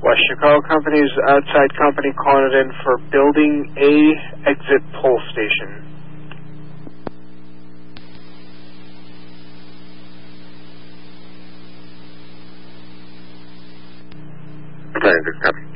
West Chicago Company's outside company calling it in for Building A exit pole station. Fire 6 copy.